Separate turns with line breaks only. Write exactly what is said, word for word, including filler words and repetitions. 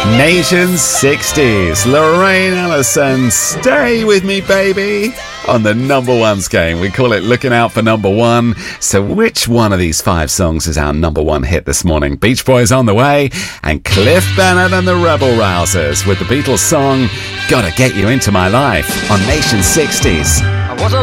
Nation sixties, Lorraine Ellison, Stay With Me Baby, on the number ones game. We call it Looking Out for Number One. So which one of these five songs is our number one hit this morning? Beach Boys on the way, and Cliff Bennett and the Rebel Rousers with the Beatles song Gotta Get You Into My Life on Nation sixties.
I was a